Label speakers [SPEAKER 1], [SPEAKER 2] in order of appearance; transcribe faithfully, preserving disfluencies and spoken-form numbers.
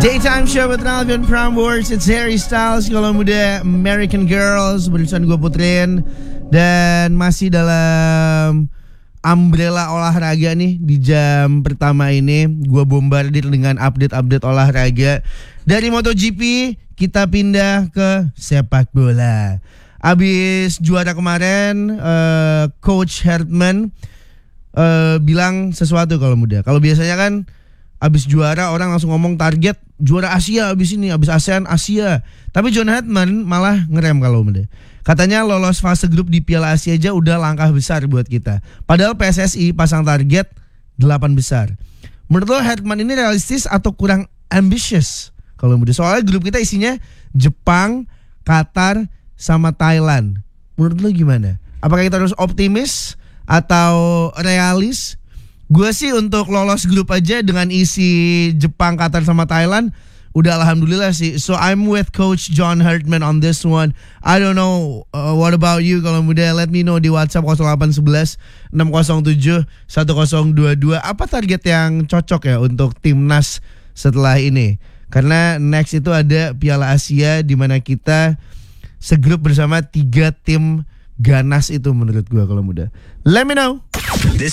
[SPEAKER 1] Daytime Show with Alvin Prambors. It's Harry Styles. Kalau muda American Girls. Berusaha gue puterin. Dan masih dalam umbrella olahraga nih. Di jam pertama ini gue bombardir dengan update-update olahraga. Dari MotoGP kita pindah ke sepak bola. Abis juara kemarin uh, Coach Hartman uh, bilang sesuatu kalau muda. Kalau biasanya kan abis juara orang langsung ngomong target juara Asia abis ini, abis ASEAN Asia. Tapi John Hartman malah ngerem kalau muda. Katanya lolos fase grup di Piala Asia aja udah langkah besar buat kita. Padahal P S S I pasang target delapan besar. Menurut lo Hartman ini realistis atau kurang ambitious kalau muda? Soalnya grup kita isinya Jepang, Qatar, sama Thailand. Menurut lo gimana? Apakah kita harus optimis atau realis? Gue sih untuk lolos grup aja dengan isi Jepang, Qatar sama Thailand udah alhamdulillah sih. So I'm with Coach John Hartman on this one. I don't know uh, what about you kalau muda. Let me know di WhatsApp nol delapan satu satu enam nol tujuh satu nol dua dua. Apa target yang cocok ya untuk timnas setelah ini? Karena next itu ada Piala Asia di mana kita segrup bersama tiga tim ganas itu menurut gue kalau muda. Let me know.
[SPEAKER 2] This